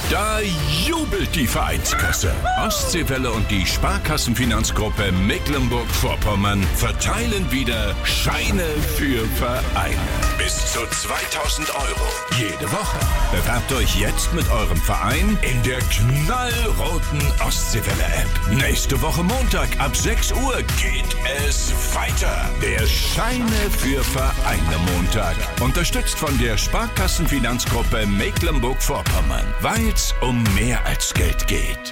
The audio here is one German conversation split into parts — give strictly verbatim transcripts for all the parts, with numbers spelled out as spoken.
Da jubelt die Vereinskasse. Ostseewelle und die Sparkassenfinanzgruppe Mecklenburg-Vorpommern verteilen wieder Scheine für Vereine. Bis zu zweitausend Euro jede Woche. Bewerbt euch jetzt mit eurem Verein in der knallroten Ostseewelle-App. Nächste Woche Montag ab sechs Uhr geht es weiter. Der Scheine für Vereine Montag. Unterstützt von der Sparkassenfinanzgruppe Mecklenburg-Vorpommern. Weil es um mehr als Geld geht.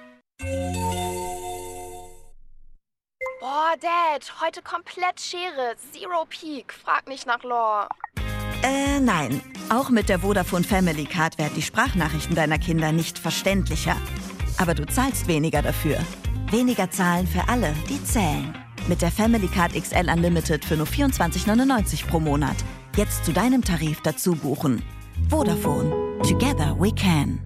Boah, Dad, heute komplett Schere. Zero Peak. Frag nicht nach Lore. Äh, nein. Auch mit der Vodafone Family Card werden die Sprachnachrichten deiner Kinder nicht verständlicher. Aber du zahlst weniger dafür. Weniger zahlen für alle, die zählen. Mit der Family Card X L Unlimited für nur vierundzwanzig neunundneunzig pro Monat. Jetzt zu deinem Tarif dazu buchen. Vodafone. Together we can.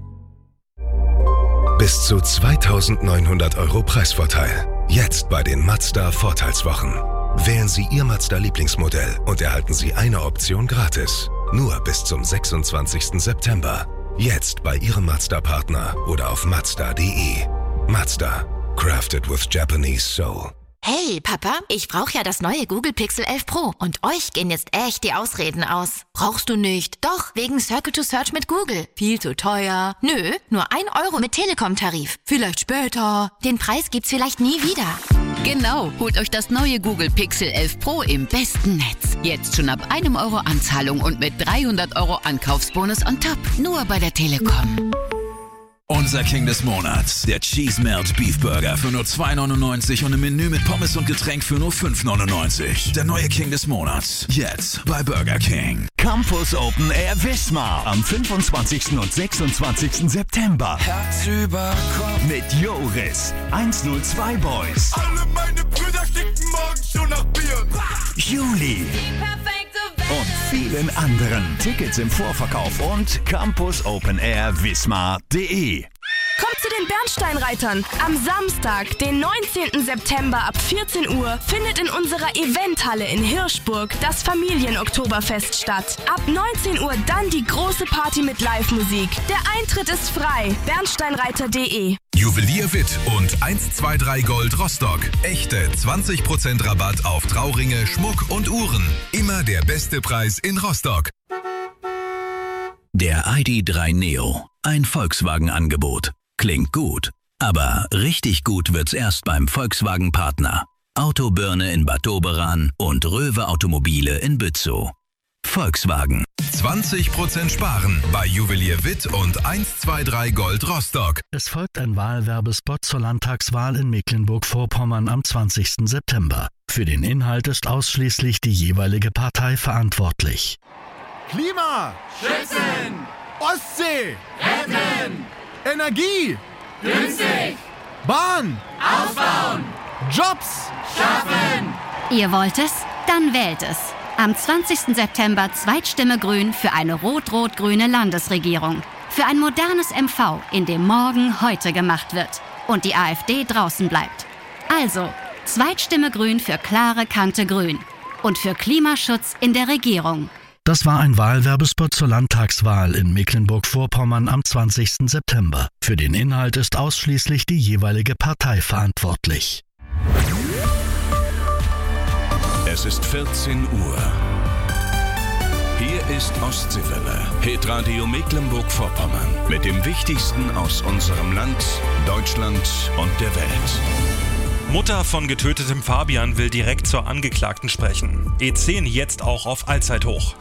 Bis zu zweitausendneunhundert Euro Preisvorteil. Jetzt bei den Mazda Vorteilswochen. Wählen Sie Ihr Mazda-Lieblingsmodell und erhalten Sie eine Option gratis. Nur bis zum sechsundzwanzigsten September. Jetzt bei Ihrem Mazda-Partner oder auf mazda punkt de. Mazda. Crafted with Japanese soul. Hey, Papa, ich brauche ja das neue Google Pixel elf Pro und euch gehen jetzt echt die Ausreden aus. Brauchst du nicht? Doch, wegen Circle to Search mit Google. Viel zu teuer. Nö, nur ein Euro mit Telekom-Tarif. Vielleicht später. Den Preis gibt's vielleicht nie wieder. Genau, holt euch das neue Google Pixel elf Pro im besten Netz. Jetzt schon ab einem Euro Anzahlung und mit dreihundert Euro Ankaufsbonus on top. Nur bei der Telekom. Unser King des Monats, der Cheese Melt Beef Burger für nur zwei neunundneunzig und ein Menü mit Pommes und Getränk für nur fünf neunundneunzig. Der neue King des Monats, jetzt bei Burger King. Campus Open Air Wismar am fünfundzwanzigsten und sechsundzwanzigsten September. Herz über Kopf. Mit Joris, hundertzwei Boys. Alle meine Brüder sticken morgen schon nach Bier. Juli. Und vielen anderen. Tickets im Vorverkauf und campus open air wismar punkt de. Kommt zu den Bernsteinreitern. Am Samstag, den neunzehnten September ab vierzehn Uhr, findet in unserer Eventhalle in Hirschburg das Familien-Oktoberfest statt. Ab neunzehn Uhr dann die große Party mit Live-Musik. Der Eintritt ist frei. bernsteinreiter punkt de. Juwelier Witt und eins zwei drei Gold Rostock. Echte zwanzig Prozent Rabatt auf Trauringe, Schmuck und Uhren. Immer der beste Preis in Rostock. Der I D drei Neo. Ein Volkswagen-Angebot. Klingt gut, aber richtig gut wird's erst beim Volkswagen-Partner. Autobirne in Bad Doberan und Röwe Automobile in Bützow. Volkswagen. zwanzig Prozent sparen bei Juwelier Witt und eins zwei drei Gold Rostock. Es folgt ein Wahlwerbespot zur Landtagswahl in Mecklenburg-Vorpommern am zwanzigsten September. Für den Inhalt ist ausschließlich die jeweilige Partei verantwortlich. Klima! Schützen! Ostsee! Retten! Energie! Günstig! Bahn! Ausbauen! Jobs! Schaffen! Ihr wollt es? Dann wählt es. Am zwanzigsten September Zweitstimme Grün für eine rot-rot-grüne Landesregierung. Für ein modernes M V, in dem morgen heute gemacht wird. Und die AfD draußen bleibt. Also, Zweitstimme Grün für klare Kante Grün. Und für Klimaschutz in der Regierung. Das war ein Wahlwerbespot zur Landtagswahl in Mecklenburg-Vorpommern am zwanzigsten September. Für den Inhalt ist ausschließlich die jeweilige Partei verantwortlich. Es ist vierzehn Uhr. Hier ist Ostseewelle, Hitradio Mecklenburg-Vorpommern. Mit dem Wichtigsten aus unserem Land, Deutschland und der Welt. Mutter von getötetem Fabian will direkt zur Angeklagten sprechen. E zehn jetzt auch auf Allzeithoch.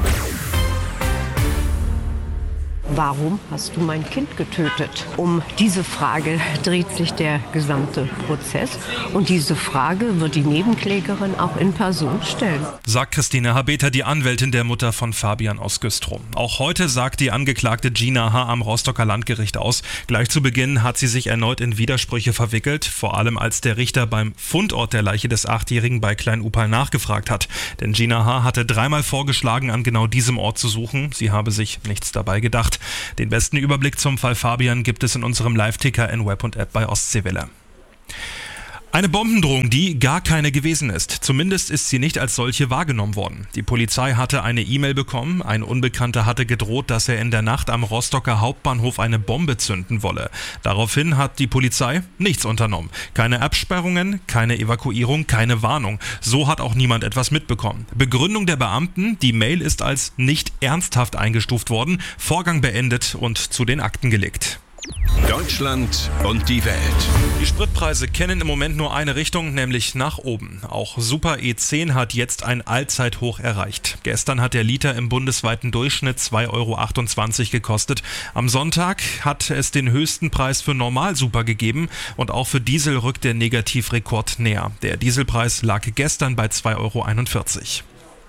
Warum hast du mein Kind getötet? Um diese Frage dreht sich der gesamte Prozess. Und diese Frage wird die Nebenklägerin auch in Person stellen. Sagt Christine Habeter, die Anwältin der Mutter von Fabian aus Güstrow. Auch heute sagt die Angeklagte Gina H. am Rostocker Landgericht aus. Gleich zu Beginn hat sie sich erneut in Widersprüche verwickelt. Vor allem als der Richter beim Fundort der Leiche des Achtjährigen bei Klein-Upal nachgefragt hat. Denn Gina H. hatte dreimal vorgeschlagen, an genau diesem Ort zu suchen. Sie habe sich nichts dabei gedacht. Den besten Überblick zum Fall Fabian gibt es in unserem Live-Ticker in Web und App bei Ostseewelle. Eine Bombendrohung, die gar keine gewesen ist. Zumindest ist sie nicht als solche wahrgenommen worden. Die Polizei hatte eine E-Mail bekommen. Ein Unbekannter hatte gedroht, dass er in der Nacht am Rostocker Hauptbahnhof eine Bombe zünden wolle. Daraufhin hat die Polizei nichts unternommen. Keine Absperrungen, keine Evakuierung, keine Warnung. So hat auch niemand etwas mitbekommen. Begründung der Beamten: Die Mail ist als nicht ernsthaft eingestuft worden. Vorgang beendet und zu den Akten gelegt. Deutschland und die Welt. Die Spritpreise kennen im Moment nur eine Richtung, nämlich nach oben. Auch Super E zehn hat jetzt ein Allzeithoch erreicht. Gestern hat der Liter im bundesweiten Durchschnitt zwei Euro achtundzwanzig gekostet. Am Sonntag hat es den höchsten Preis für Normal-Super gegeben und auch für Diesel rückt der Negativrekord näher. Der Dieselpreis lag gestern bei zwei Euro einundvierzig.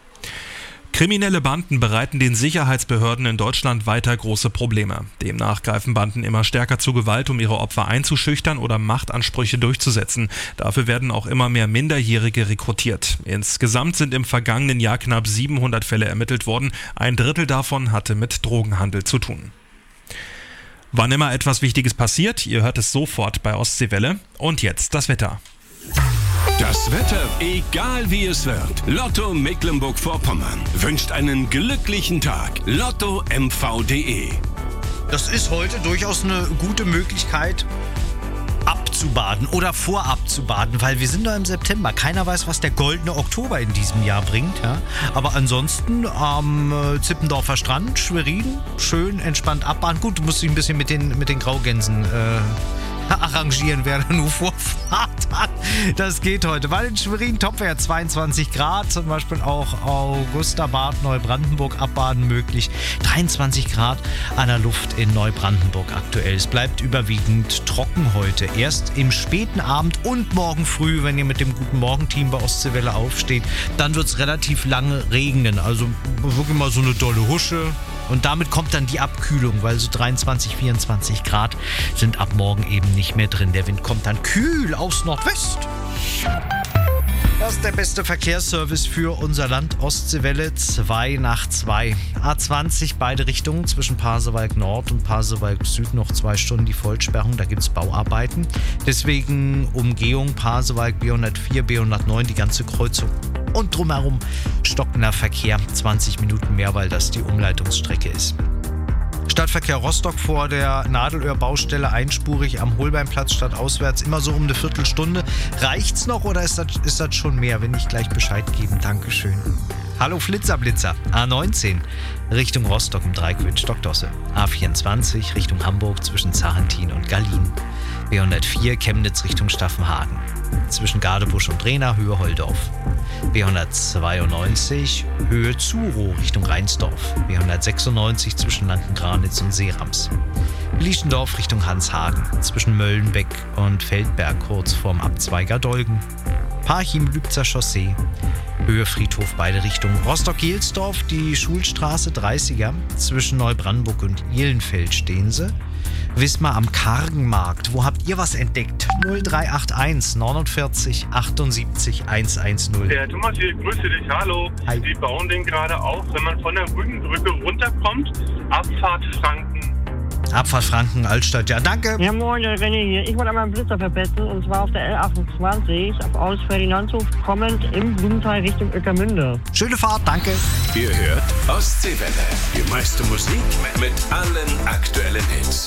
Kriminelle Banden bereiten den Sicherheitsbehörden in Deutschland weiter große Probleme. Demnach greifen Banden immer stärker zu Gewalt, um ihre Opfer einzuschüchtern oder Machtansprüche durchzusetzen. Dafür werden auch immer mehr Minderjährige rekrutiert. Insgesamt sind im vergangenen Jahr knapp siebenhundert Fälle ermittelt worden. Ein Drittel davon hatte mit Drogenhandel zu tun. Wann immer etwas Wichtiges passiert, ihr hört es sofort bei Ostseewelle. Und jetzt das Wetter. Das Wetter, egal wie es wird. Lotto Mecklenburg-Vorpommern wünscht einen glücklichen Tag. Lotto M V punkt de. Das ist heute durchaus eine gute Möglichkeit, abzubaden oder vorab zu baden, weil wir sind da im September. Keiner weiß, was der goldene Oktober in diesem Jahr bringt. Ja? Aber ansonsten am äh, Zippendorfer Strand, Schwerin, schön entspannt abbaden. Gut, du musst dich ein bisschen mit den, mit den Graugänsen äh, arrangieren, wer da nur Vorfahrt hat. Das geht heute. Weil in Schwerin Topwert zweiundzwanzig Grad, zum Beispiel auch Augusterbad, Neubrandenburg abbaden möglich. dreiundzwanzig Grad an der Luft in Neubrandenburg aktuell. Es bleibt überwiegend trocken heute. Erst im späten Abend und morgen früh, wenn ihr mit dem Guten Morgen-Team bei Ostseewelle aufsteht, dann wird es relativ lange regnen. Also wirklich mal so eine dolle Husche. Und damit kommt dann die Abkühlung, weil so dreiundzwanzig, vierundzwanzig Grad sind ab morgen eben nicht mehr drin. Der Wind kommt dann kühl aus Nordwest. Das ist der beste Verkehrsservice für unser Land. Ostseewelle zwei nach zwei. A zwanzig beide Richtungen zwischen Pasewalk Nord und Pasewalk Süd noch zwei Stunden die Vollsperrung. Da gibt es Bauarbeiten. Deswegen Umgehung Pasewalk B hundertvier, B hundertneun, die ganze Kreuzung. Und drumherum stockender Verkehr, zwanzig Minuten mehr, weil das die Umleitungsstrecke ist. Stadtverkehr Rostock vor der Nadelöhr-Baustelle einspurig am Holbeinplatz statt auswärts, immer so um eine Viertelstunde. Reicht's noch oder ist das, ist das schon mehr? Wenn nicht, gleich Bescheid geben. Dankeschön. Hallo Flitzerblitzer. A neunzehn Richtung Rostock im Dreiquetsch Stockdosse. A vierundzwanzig Richtung Hamburg zwischen Zarentin und Gallien. B hundertvier Chemnitz Richtung Staffenhagen. Zwischen Gadebusch und Drehna, Höhe Holdorf. B hundertzweiundneunzig Höhe Zuro Richtung Rheinsdorf. B hundertsechsundneunzig zwischen Landengranitz und Seerams. Lieschendorf Richtung Hanshagen. Zwischen Möllenbeck und Feldberg kurz vorm Abzweiger Dolgen. Parchim-Lübzer Chaussee. Höhe Friedhof beide Richtungen. Rostock-Gelsdorf, die Schulstraße dreißiger. Zwischen Neubrandenburg und Ihlenfeld stehen sie. Wismar am Kargenmarkt. Wo habt ihr was entdeckt? null drei acht eins neunundvierzig achtundsiebzig hundertzehn. Der Thomas hier, grüße dich, hallo. Hi. Die bauen den gerade auf, wenn man von der Rügenbrücke runterkommt. Abfahrt Franken. Abfahrt Franken, Altstadt, ja danke. Ja moin, der René hier. Ich wollte einmal einen Blitzer verpetzen und zwar auf der L achtundzwanzig auf aus Ferdinandhof kommend im Blumenthal Richtung Ueckermünde. Schöne Fahrt, danke. Ihr hört Ostseewelle. Die meiste Musik mit allen aktuellen Hits.